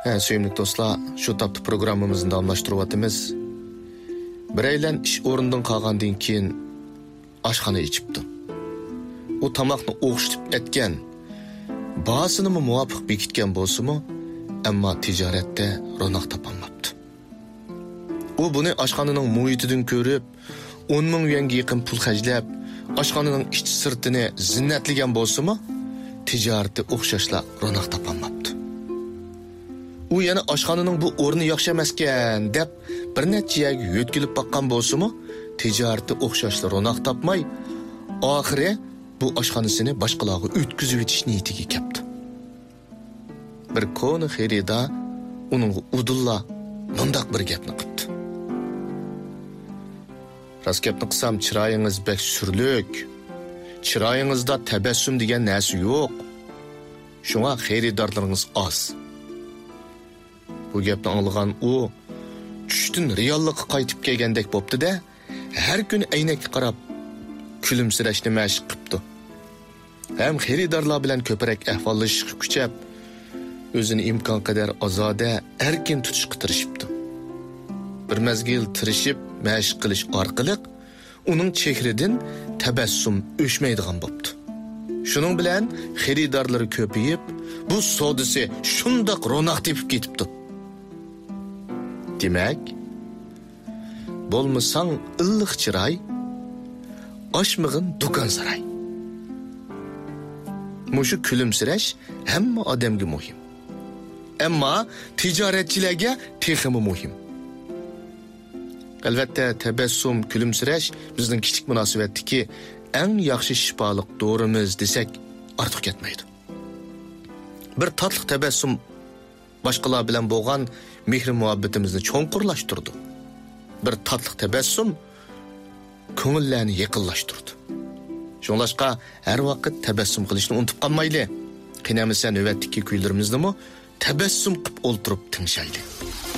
Suyumlik dostlar, şu taptı programımızın davamlaştırıvatımız. Bireylen iş orundan kalgandan keyin aşxana içipti. O tamakni o'xshitib etken, bahasını mı muvafiq bekitken bolsa mı, amma ticaretde ronak tapamaptı. O bunu aşxananın muhitidan görüp, 10 ming yuanga yaqin pul xajlab, aşxananın iç sırtını zinnatligan bolsa mı, ticareti o'xshashla ronak tapamaptı. U yana aşxananın bu o'rni yaxshi emaskan deb bir necha yerga yo'tkilib baqqan bolsa-mu, tijareti o'xshashla ronak tapmay, oxiri bu aşxanasini boshqalarga o'tkazib etish niyatiga keldi. Bir koni xerida uning udulla mundaq bir gapni qildi. Rost gapni qilsam, chiroyingiz bek surlik, chiroyingizda tabassum degan narsa yo'q. Shunga xeridorlaringiz oz. Bu gapni anglagan u tushdan reallikqa qaytib kelgandek bo'pti-da, har kun aynakka qarab kulimsirashni mashq qilibdi. Ham xeridorlar bilan ko'proq ahvollashishga kuchab, o'zini imkon qadar ozoda, erkin tutishga tirishibdi. Bir mezgil tirishib mashq qilish orqali uning chehridan tabassum o'chmaydigan bo'pti. Shuning bilan xeridorlari ko'payib, bu savdosi shundoq ro'naq tepib ketibdi. Demek, bolmasang illiq chiroy, oshmig'in do'kon saray. Mushu kulimsirash hamma odamga muhim. Ammo tijoratchilarga texmi muhim. Albatta, tabassum, kulimsirash bizning kichik munosabatdagi eng yaxshi shifoliq dorimiz desak ortiq ketmaydi. Bir tatliq tabassum boshqalar bilan bo'lgan mehr muhabbatimizni cho'nqurlashtirdi. Bir tatliq tabassum ko'ngillarni yaqinlashtirdi. Shunlashqa har vaqt tabassum qilishni unutib qolmaylik. Qinamasa navbatdagi kuylarimizni tabassum qilib o'ltirib tinchaylik.